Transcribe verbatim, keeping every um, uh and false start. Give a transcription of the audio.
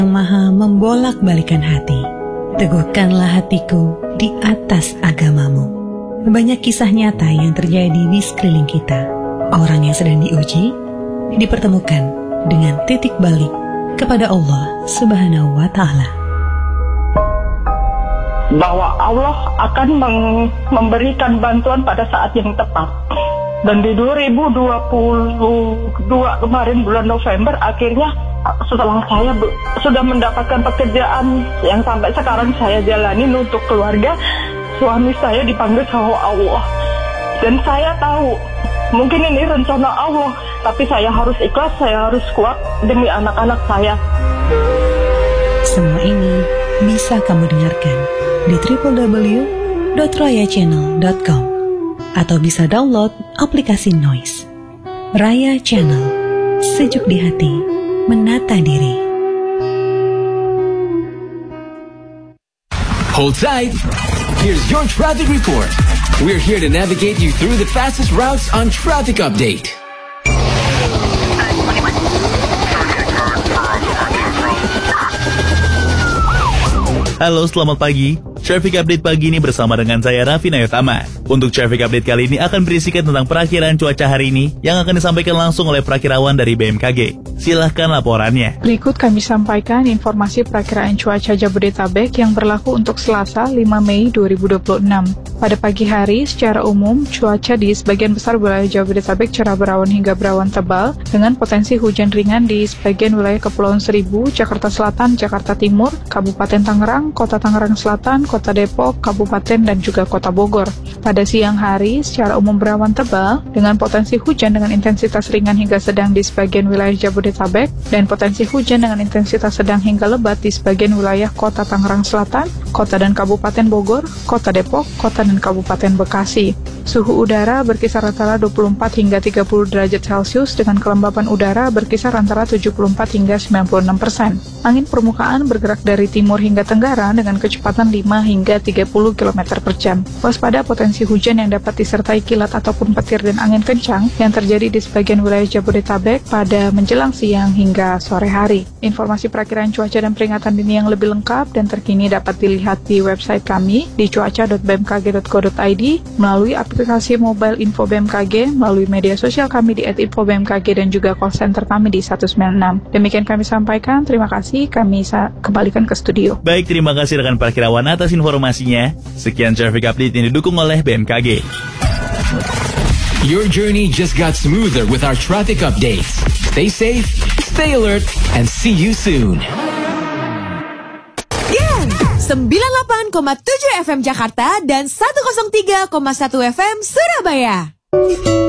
Yang Maha membolak-balikan hati. Teguhkanlah hatiku di atas agamamu. Banyak kisah nyata yang terjadi di sekeliling kita. Orang yang sedang diuji dipertemukan dengan titik balik kepada Allah Subhanahu wa Ta'ala. Bahwa Allah akan meng- memberikan bantuan pada saat yang tepat. Dan di dua ribu dua puluh dua kemarin bulan November, akhirnya setelah saya be- sudah mendapatkan pekerjaan yang sampai sekarang saya jalanin untuk keluarga, suami saya dipanggil sama Allah. Dan saya tahu mungkin ini rencana Allah, tapi saya harus ikhlas, saya harus kuat demi anak-anak saya. Semua ini bisa kamu dengarkan di w w w dot raya channel dot com atau bisa download aplikasi Noise. Raya Channel, sejuk di hati, menata diri. Hold tight. Here's your traffic report. We're here to navigate you through the fastest routes on Traffic Update. Halo, selamat pagi. Traffic Update pagi ini bersama dengan saya Raffi Nayotama. Untuk Traffic Update kali ini akan berisikan tentang perakiraan cuaca hari ini yang akan disampaikan langsung oleh perakirawan dari B M K G. Silahkan laporannya. Berikut kami sampaikan informasi perakiraan cuaca Jabodetabek yang berlaku untuk Selasa lima Mei dua ribu dua puluh enam. Pada pagi hari, secara umum, cuaca di sebagian besar wilayah Jabodetabek cerah berawan hingga berawan tebal, dengan potensi hujan ringan di sebagian wilayah Kepulauan Seribu, Jakarta Selatan, Jakarta Timur, Kabupaten Tangerang, Kota Tangerang Selatan, Kota Depok, Kabupaten, dan juga Kota Bogor. Pada siang hari, secara umum berawan tebal, dengan potensi hujan dengan intensitas ringan hingga sedang di sebagian wilayah Jabodetabek, dan potensi hujan dengan intensitas sedang hingga lebat di sebagian wilayah Kota Tangerang Selatan, Kota dan Kabupaten Bogor, Kota Depok, Kota dan Kabupaten Bekasi. Suhu udara berkisar antara dua puluh empat hingga tiga puluh derajat Celcius dengan kelembapan udara berkisar antara tujuh puluh empat hingga sembilan puluh enam persen. Angin permukaan bergerak dari timur hingga tenggara dengan kecepatan lima hingga tiga puluh kilometer per jam. Waspada potensi hujan yang dapat disertai kilat ataupun petir dan angin kencang yang terjadi di sebagian wilayah Jabodetabek pada menjelang siang hingga sore hari. Informasi perakiraan cuaca dan peringatan dini yang lebih lengkap dan terkini dapat dilihat di website kami di cuaca dot b m k g dot co dot i d, melalui aplikasi mobile Info B M K G, melalui media sosial kami di et info b m k g dan juga call center kami di satu sembilan enam. Demikian kami sampaikan, terima kasih, kami sa- kembalikan ke studio. Baik, terima kasih rekan perakirawan atas informasinya. Sekian Traffic Update yang didukung oleh B M K G. Your journey just got smoother with our traffic updates. Stay safe, stay alert, and see you soon. Yeah! sembilan puluh delapan koma tujuh F M Jakarta dan seratus tiga koma satu F M Surabaya.